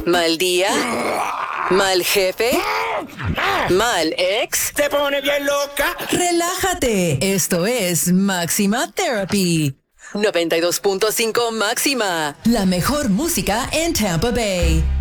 ¿Mal día? ¿Mal jefe? ¿Mal ex? Se pone bien loca. Relájate. Esto es Máxima Therapy. 92.5 Máxima. La mejor música en Tampa Bay.